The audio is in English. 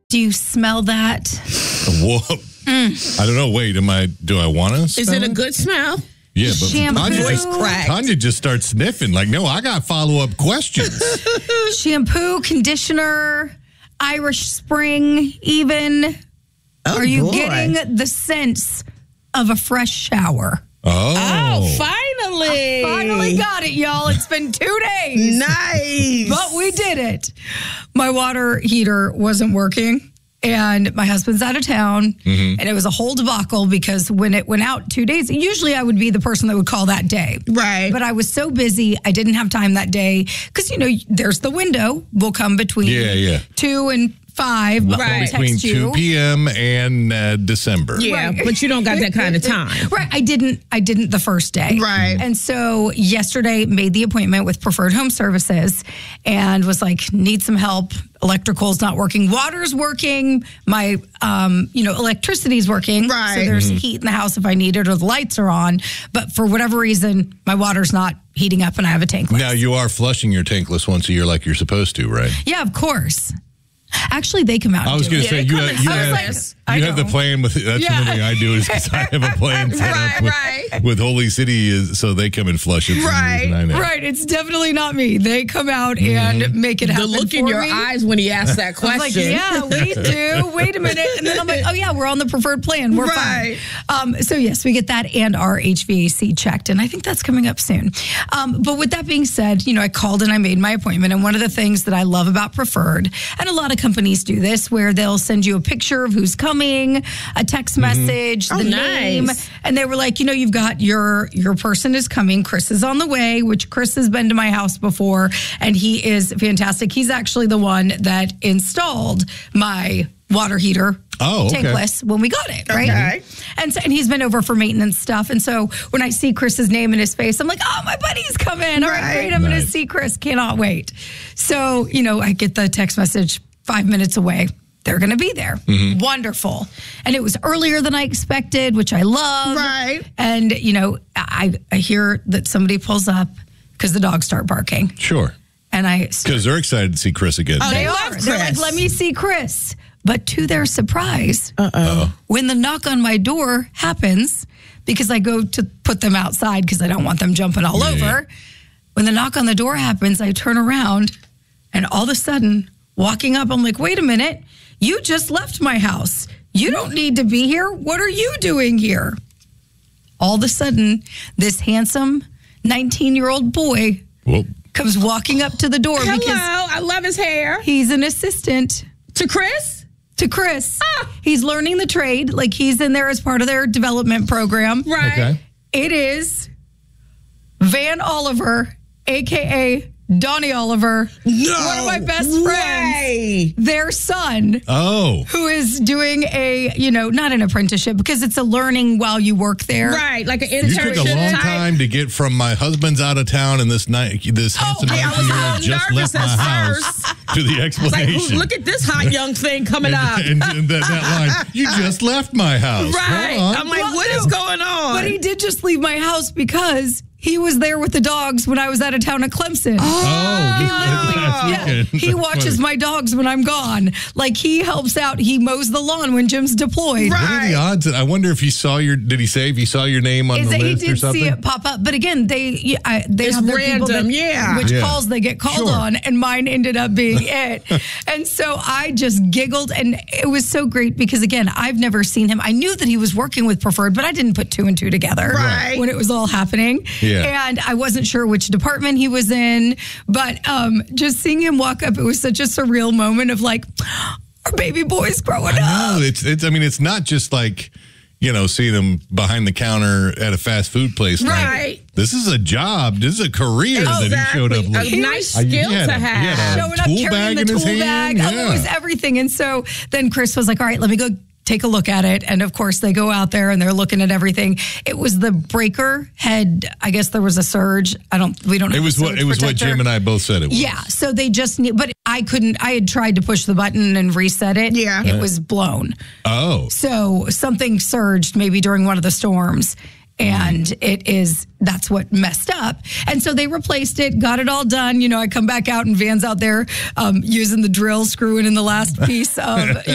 Do you smell that? Whoa. I don't know. Wait, do I want to? Is it a good smell? Yeah, but Shampoo. Voice cracked. Tanya just starts sniffing. Like, no, I got follow-up questions. Shampoo, conditioner, Irish Spring, even. Oh, Are you boy. getting the sense of a fresh shower? Oh. Finally. Finally got it, y'all. It's been 2 days. Nice. But we did it. My water heater wasn't working, and my husband's out of town, and it was a whole debacle because when it went out 2 days, usually I would be the person that would call that day. Right. But I was so busy, I didn't have time that day because, there's the window. We'll come between 2 and 5. But Right. we'll Between text 2 you. p.m. and December. Yeah, Right. but you don't got that kind of time. Right. I didn't the first day. Right. And so yesterday made the appointment with Preferred Home Services and was like, need some help. Electrical's not working. Water's working. My, electricity's working. Right. So there's heat in the house if I need it or the lights are on. But for whatever reason, my water's not heating up and I have a tankless. Now, you are flushing your tankless once a year like you're supposed to, right? Yeah, of course. Actually, they come out. I was and do going to it. say, they come in you service. have the plan with that's Yeah. one thing I do is because I have a plan set up with Holy City, so they come and flush it. Right. I know. Right. It's definitely not me. They come out and make it The happen. look in for your me. eyes when he asked that I was like, question. yeah, we do. Wait a minute. And then I'm like, oh, yeah, we're on the preferred plan. We're Right. fine. So, yes, we get that and our HVAC checked. And I think that's coming up soon. But with that being said, I called and I made my appointment. And one of the things that I love about Preferred, and a lot of companies do this, where they'll send you a picture of who's coming, a text message, the name. nice. And they were like, you've got your person is coming. Chris is on the way, which Chris has been to my house before. And he is fantastic. He's actually the one that installed my water heater. Oh, okay. Tankless when we got it, right? Okay. And he's been over for maintenance stuff. And so when I see Chris's name in his face, I'm like, oh, my buddy's coming. All right, Right. great. I'm going to Nice. see Chris. Cannot wait. So, I get the text message 5 minutes away. They're going to be there. Wonderful. And it was earlier than I expected, which I love. Right. And, I hear that somebody pulls up because the dogs start barking. Sure. And Because they're excited to see Chris again. Oh, they They are. love They're like, Chris. let me see Chris. But to their surprise, when the knock on my door happens, because I go to put them outside because I don't want them jumping all over. When the knock on the door happens, I turn around and all of a sudden, walking up, I'm like, wait a minute. You just left my house. You don't need to be here. What are you doing here? All of a sudden, this handsome 19-year-old boy Whoa. comes walking up to the door Hello. because I love his hair. he's an assistant To Chris? to Chris. He's learning the trade. Like he's in there as part of their development program. Right. Okay. It is Van Oliver, a.k.a. Donnie Oliver, No. one of my best friends, way. their son, Oh. who is doing not an apprenticeship because it's a learning while you work there. Right. Like an You internship took a long type. time to get from my husband's out of town and this handsome I was 19-year-old so just nervous left my at house to the Like, explanation. look at this hot young thing coming up. and that line, you just left my house. Right. Hold on. I'm like, Well, what no. is going on? But he did just leave my house because he was there with the dogs when I was out of town at Clemson. Oh, He watches my dogs when I'm gone. Like he helps out. He mows the lawn when Jim's deployed. What are the odds? I wonder if he saw did he say if he saw your name on Is the that he list or did something? see it pop up, but again, they have their people random, that, yeah. which Yeah. calls they get called Sure. on, and mine ended up being it. And so I just giggled, and it was so great because again, I've never seen him. I knew that he was working with Preferred, but I didn't put two and two together Right. when it was all happening. Yeah. And I wasn't sure which department he was in, but just seeing him walk up, it was such a surreal moment of like, our baby boy's growing up. No, it's not just like, seeing him behind the counter at a fast food place. Like, Right. this is a job. This is a career that he showed up with. A nice He skill had to a- he had have. a Showing up, tool carrying bag the in his tool hand. bag. Oh, it was everything. And so then Chris was like, all right, let me go take a look at it. And of course they go out there and they're looking at everything. It was the breaker I guess there was a surge. We don't know. It was what Jim and I both said it was. Yeah. So they just but I had tried to push the button and reset it. Yeah. It was blown. Oh. So something surged maybe during one of the storms. And that's what messed up. And so they replaced it, got it all done. I come back out and Van's out there using the drill, screwing in the last piece of,